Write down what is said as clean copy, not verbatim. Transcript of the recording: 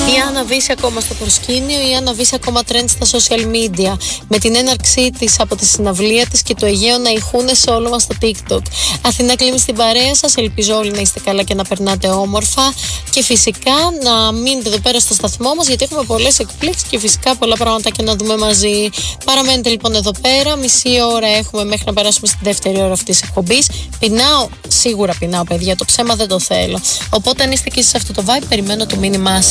Η Άννα Βύση ακόμα στο προσκήνιο, η Άννα Βύση ακόμα trend στα social media. Με την έναρξή της από τη συναυλία της και το Αιγαίο να ηχούνε σε όλο μας στο TikTok. Αθηνά Κλίμη στην παρέα σας. Ελπίζω όλοι να είστε καλά και να περνάτε όμορφα. Και φυσικά να μείνετε εδώ πέρα στο σταθμό μας, γιατί έχουμε πολλές εκπλήξεις και φυσικά πολλά πράγματα και να δούμε μαζί. Παραμένετε λοιπόν εδώ πέρα. Μισή ώρα έχουμε μέχρι να περάσουμε στη δεύτερη ώρα αυτής της εκπομπής. Πεινάω, σίγουρα πεινάω, παιδιά. Το ψέμα δεν το θέλω. Οπότε αν είστε και εσείς σε αυτό το vibe, περιμένω το μήνυμά σας.